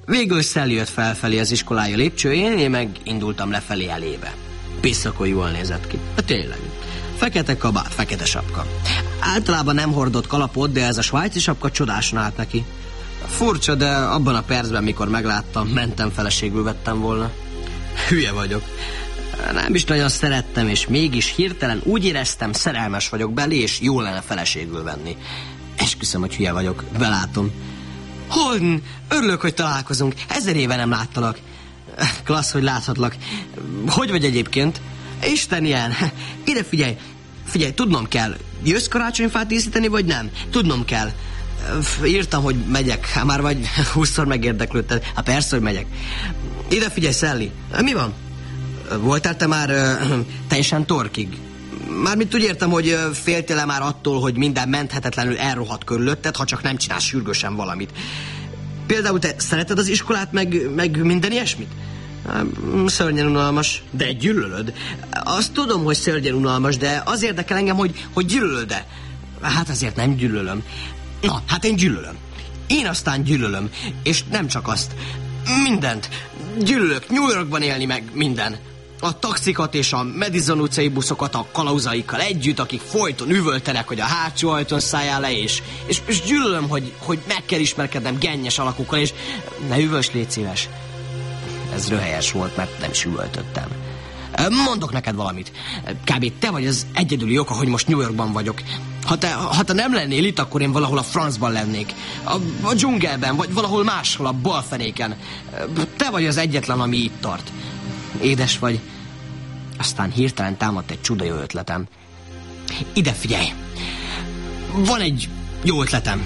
Végül Sally jött felfelé az iskolája lépcsőjén, én meg indultam lefelé elébe. Piszakon jól nézett ki. Tényleg. Fekete kabát, fekete sapka. Általában nem hordott kalapot, de ez a svájci sapka csodásan állt neki. Furcsa, de abban a percben, mikor megláttam, mentem feleségül vettem volna. Hülye vagyok. Nem is nagyon szerettem, és mégis hirtelen úgy éreztem, szerelmes vagyok belé, és jól lenne feleségül venni. Esküszöm, hogy hülye vagyok, belátom. Holden, örülök, hogy találkozunk. 1000 éve nem láttalak. Klassz, hogy láthatlak. Hogy vagy egyébként? Isten ilyen. Ide figyelj. Figyelj, tudnom kell. Jössz karácsonyfát díszíteni, vagy nem? Tudnom kell. Írtam, hogy megyek. Már vagy 20-szor megérdeklődted. Hát persze, hogy megyek. Ide figyelj, Sally. Mi van? Voltál te már teljesen torkig? Mármint úgy értem, hogy féltél-e már attól, hogy minden menthetetlenül elrohadt körülötted, ha csak nem csinálsz sürgősen valamit. Például te szereted az iskolát, meg minden ilyesmit? Szörnyen unalmas, de gyűlölöd. Azt tudom, hogy szörnyen unalmas, de az érdekel engem, hogy gyűlölöd-e. Hát azért nem gyűlölöm. Na, hát én gyűlölöm. Én aztán gyűlölöm, és nem csak azt. Mindent. Gyűlölök New Yorkban élni, meg minden. A taxikat és a Madison utcai buszokat a kalauzaikkal együtt, akik folyton üvöltenek, hogy a hátsó ajtón szálljál le, és gyűlölöm, hogy meg kell ismerkednem gennyes alakukkal, és ne üvölts, légy szíves. Ez röhelyes volt, mert nem is üvöltöttem. Mondok neked valamit. Kb. Te vagy az egyedüli oka, hogy most New Yorkban vagyok. Ha te nem lennél itt, akkor én valahol a francban lennék. A dzsungelben, vagy valahol máshol, a balfenéken. Te vagy az egyetlen, ami itt tart. Édes vagy. Aztán hirtelen támadt egy csuda jó ötletem. Ide figyelj. Van egy jó ötletem.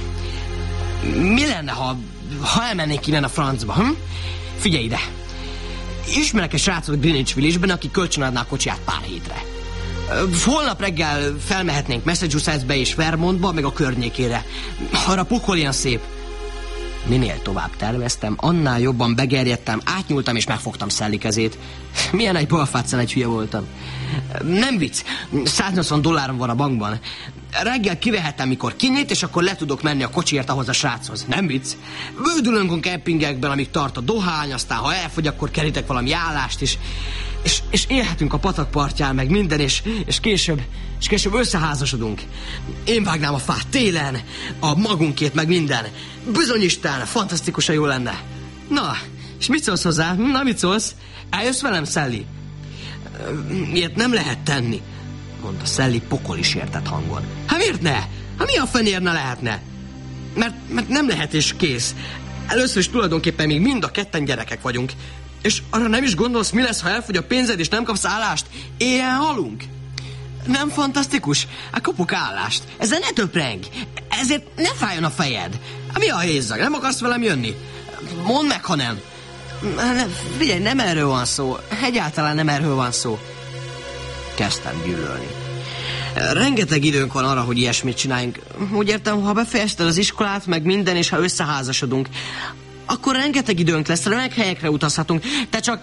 Mi lenne, ha elmennék innen a francba? Figyelj ide. Ismerek egy srácot Greenwich Village-ben, aki kölcsönadná a kocsiját pár hétre. Holnap reggel felmehetnénk Massachusettsbe és Vermontba, meg a környékére. Arra pokol ilyen szép. Minél tovább terveztem, annál jobban begerjedtem, átnyúltam és megfogtam Sally kezét. Milyen egy balfáccán egy hülye voltam. Nem vicc, $180 van a bankban. Reggel kivehetem, mikor kinyit, és akkor le tudok menni a kocsiért ahhoz a sráchoz. Nem vicc. Bődülünk a kempingekben, amíg tart a dohány, aztán ha elfogy, akkor kerítek valami állást is. És élhetünk a patak partján, meg minden, és később összeházasodunk. Én vágnám a fát télen, a magunkét, meg minden. Bizony Isten, fantasztikusan jó lenne. Na, és mit szólsz hozzá? Na, mit szólsz? Eljössz velem, Sally? Ilyet nem lehet tenni, mondta Sally pokoli sértett hangon. Hát miért ne? Hát mi a fenér ne lehetne? Mert nem lehet és kész. Először is tulajdonképpen még mind a ketten gyerekek vagyunk. És arra nem is gondolsz, mi lesz, ha elfogy a pénzed és nem kapsz állást? Éjjel halunk? Nem fantasztikus? Hát kapok állást. Ezzel ne töpreng. Ezért ne fájjon a fejed. Mi a hézzag? Nem akarsz velem jönni? Mondd meg, ha nem. Figyelj, nem erről van szó. Egyáltalán nem erről van szó. Kezdtem gyűlölni. Rengeteg időnk van arra, hogy ilyesmit csináljunk. Úgy értem, ha befejezted az iskolát, meg minden, és ha összeházasodunk, akkor rengeteg időnk lesz, remek helyekre utazhatunk. Te csak...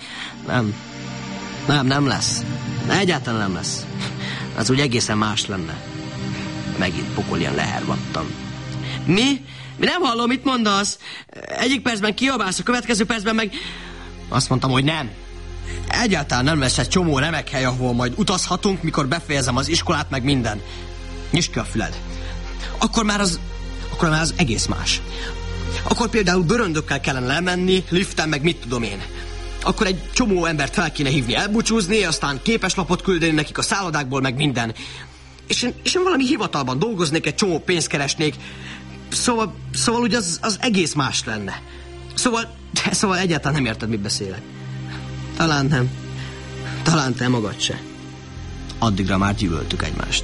Nem lesz. Egyáltalán nem lesz. Az úgy egészen más lenne. Megint pokolian lehervadtam. Mi nem hallom, mit mondasz? Egyik percben kiabálsz, a következő percben meg... Azt mondtam, hogy nem. Egyáltalán nem lesz egy csomó remek hely, ahol majd utazhatunk, mikor befejezem az iskolát, meg minden. Nyisd ki a füled. Akkor már az egész más. Akkor például bőröndökkel kellene lemenni, liften, meg mit tudom én. Akkor egy csomó embert fel kéne hívni elbúcsúzni, aztán képeslapot küldeni nekik a szállodákból, meg minden. És én valami hivatalban dolgoznék, egy csomó pénzt keresnék. Szóval ugye az egész más lenne. Szóval egyáltalán nem érted, mit beszélek. Talán nem. Talán te magad se. Addigra már gyűlöltük egymást.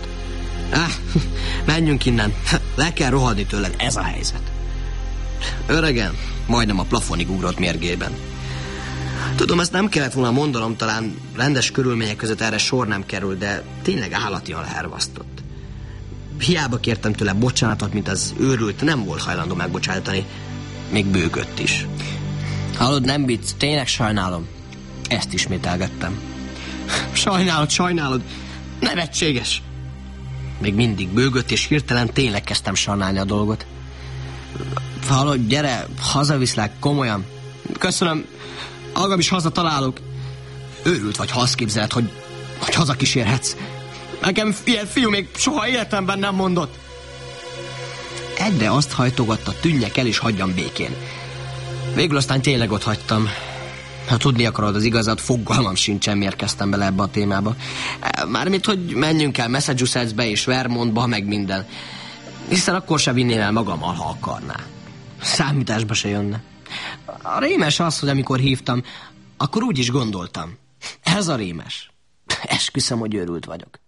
Menjünk innen. Le kell rohadni tőled, ez a helyzet. Öregen, majdnem a plafonig ugrott mérgében. Tudom, ezt nem kellett volna mondanom, talán rendes körülmények között erre sor nem kerül, de tényleg állatian lehervasztott. Hiába kértem tőle bocsánatot, mint az őrült, nem volt hajlandó megbocsátani. Még bőgött is. Hallod, nem vicc, tényleg sajnálom. Ezt ismételgettem. Sajnálod. Nevetséges. Még mindig bőgött, és hirtelen tényleg kezdtem sajnálni a dolgot. Hallod, gyere, hazaviszlek, komolyan. Köszönöm. Magam is hazatalálok. Őrült vagy, ha azt képzeled, hogy hazakísérhetsz. Nekem ilyen fiú még soha életemben nem mondott. Egyre azt hajtogatta, tűnjek el és hagyjam békén. Végül aztán tényleg ott hagytam. Ha tudni akarod az igazat, fogalmam sincsen, miért kezdtem bele ebbe a témába. Mármint, hogy menjünk el Massachusettsbe és Vermontba, meg minden. Hiszen akkor se vinném el magammal, ha akarná. Számításba se jönne. A rémes az, hogy amikor hívtam, akkor úgy is gondoltam. Ez a rémes. Esküszöm, hogy őrült vagyok.